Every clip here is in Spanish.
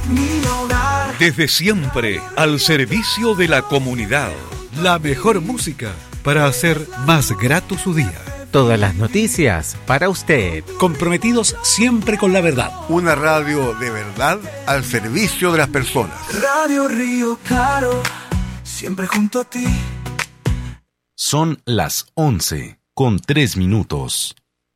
mi hogar. Desde siempre, al servicio de la comunidad. La mejor música para hacer más grato su día. Todas las noticias para usted. Comprometidos siempre con la verdad. Una radio de verdad al servicio de las personas. Radio Río Claro, siempre junto a ti. Son las 11:03.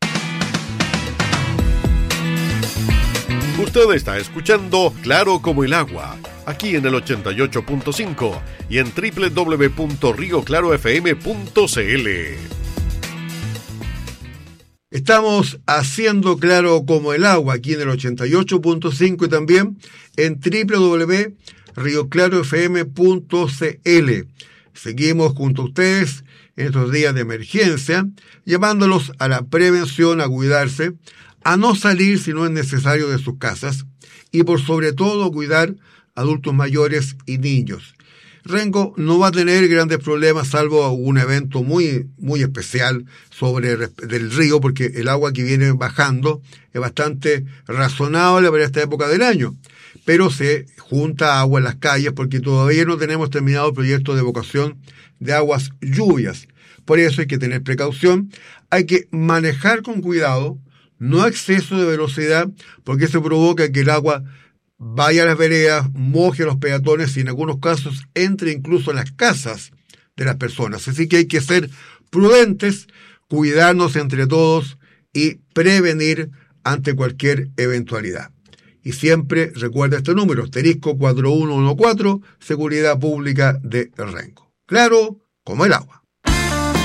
Usted está escuchando Claro como el agua, aquí en el 88.5 y en www.rioclarofm.cl. Estamos haciendo Claro como el agua, aquí en el 88.5 y también en www.rioclarofm.cl. Seguimos junto a ustedes en estos días de emergencia, llamándolos a la prevención, a cuidarse, a no salir si no es necesario de sus casas y por sobre todo cuidar adultos mayores y niños. Rengo no va a tener grandes problemas salvo un evento muy especial del río, porque el agua que viene bajando es bastante razonable para esta época del año, pero se junta agua en las calles porque todavía no tenemos terminado el proyecto de evacuación de aguas lluvias. Por eso hay que tener precaución, hay que manejar con cuidado, no exceso de velocidad, porque eso provoca que el agua vaya a las veredas, moje a los peatones y en algunos casos entre incluso en las casas de las personas. Así que hay que ser prudentes, cuidarnos entre todos y prevenir ante cualquier eventualidad. Y siempre recuerda este número, asterisco 4114, Seguridad Pública de Rengo. Claro como el agua.